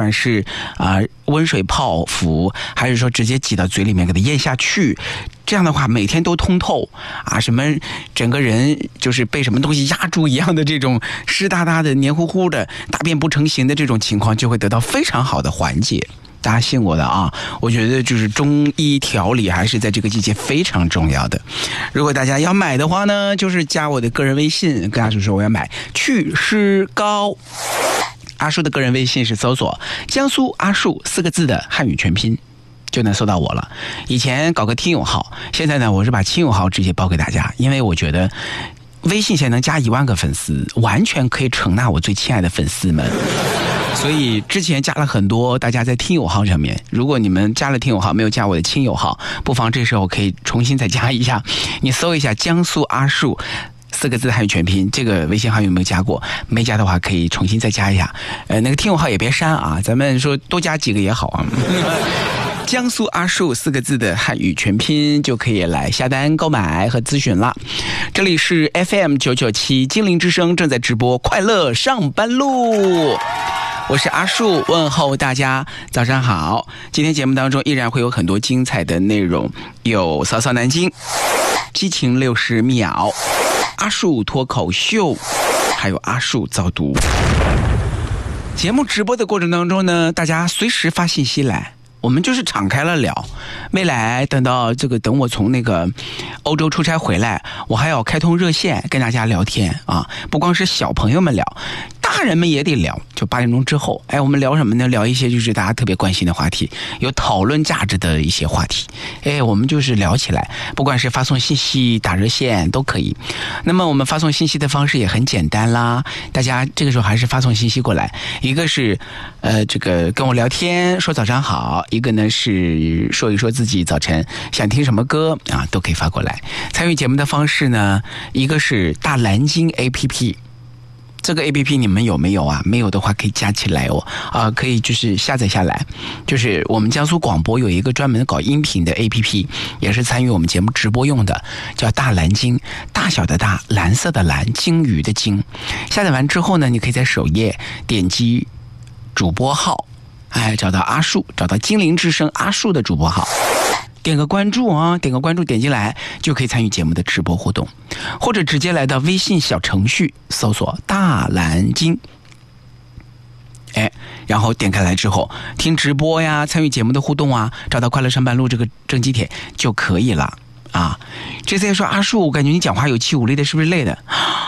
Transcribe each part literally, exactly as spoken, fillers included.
管是啊、呃、温水泡服，还是说直接挤到嘴里面给它咽下去，这样的话每天都通透啊，什么整个人就是被什么东西压住一样的这种湿哒哒的黏糊糊的大便不成形的这种情况就会得到非常好的缓解。大家信我的啊，我觉得就是中医调理还是在这个季节非常重要的。如果大家要买的话呢，就是加我的个人微信，跟阿叔说我要买祛湿膏。阿叔的个人微信是搜索江苏阿树四个字的汉语全拼，就能搜到我了。以前搞个听友号，现在呢我是把亲友号直接报给大家，因为我觉得微信现在能加一万个粉丝，完全可以承纳我最亲爱的粉丝们。所以之前加了很多大家在听友号上面，如果你们加了听友号没有加我的亲友号，不妨这时候可以重新再加一下。你搜一下江苏阿树四个字汉语全拼，这个微信号有没有加过？没加的话可以重新再加一下。呃，那个听友号也别删啊，咱们说多加几个也好啊。江苏阿树四个字的汉语全拼就可以来下单购买和咨询了。这里是 F M 九九七精灵之声正在直播快乐上班路，我是阿树，问候大家早上好。今天节目当中依然会有很多精彩的内容，有骚骚南京、激情六十秒、阿树脱口秀，还有阿树早读。节目直播的过程当中呢，大家随时发信息来，我们就是敞开了聊。未来等到这个等我从那个欧洲出差回来，我还要开通热线跟大家聊天啊，不光是小朋友们聊，大人们也得聊。就八点钟之后，哎，我们聊什么呢？聊一些就是大家特别关心的话题，有讨论价值的一些话题。哎，我们就是聊起来，不管是发送信息、打热线都可以。那么我们发送信息的方式也很简单啦，大家这个时候还是发送信息过来，一个是呃这个跟我聊天说早上好，一个呢是说一说自己早晨想听什么歌啊，都可以发过来。参与节目的方式呢，一个是大蓝鲸 A P P。这个 A P P 你们有没有啊？没有的话可以加起来哦，啊、呃，可以就是下载下来。就是我们江苏广播有一个专门搞音频的 A P P， 也是参与我们节目直播用的，叫大蓝鲸，大小的大，蓝色的蓝，鲸鱼的鲸。下载完之后呢，你可以在首页点击主播号，哎，找到阿树，找到精灵之声阿树的主播号。点个关注啊，点个关注，点进来就可以参与节目的直播互动，或者直接来到微信小程序搜索大蓝鲸，哎，然后点开来之后听直播呀，参与节目的互动啊，找到快乐上班路这个正极帖就可以了啊。这次说阿树，我感觉你讲话有气无力的，是不是累的？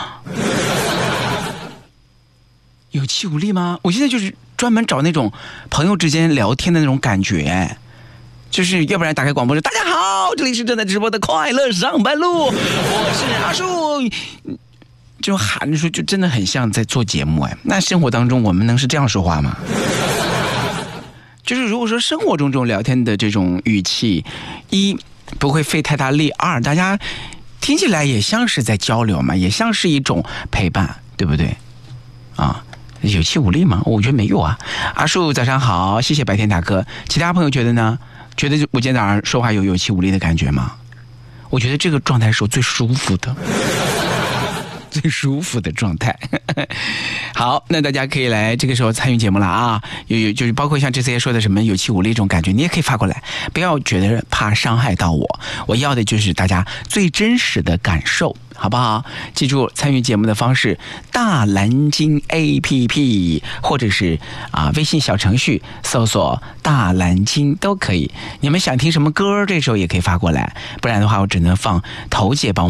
有气无力吗？我现在就是专门找那种朋友之间聊天的那种感觉。就是要不然打开广播说大家好，这里是正在直播的快乐上班路，我是阿树，就喊着说就真的很像在做节目哎。那生活当中我们能是这样说话吗？就是如果说生活中这种聊天的这种语气，一不会费太大力，二大家听起来也像是在交流嘛，也像是一种陪伴，对不对啊？有气无力吗？我觉得没有啊。阿树早上好，谢谢白天大哥。其他朋友觉得呢？觉得我今天早上说话有有气无力的感觉吗？我觉得这个状态是我最舒服的最舒服的状态好，那大家可以来这个时候参与节目了啊，有有就是包括像这次也说的什么有气无力这种感觉，你也可以发过来，不要觉得怕伤害到我，我要的就是大家最真实的感受，好不好？记住参与节目的方式，大蓝鲸 A P P 或者是啊微信小程序搜索大蓝鲸都可以。你们想听什么歌，这时候也可以发过来，不然的话我只能放头姐帮我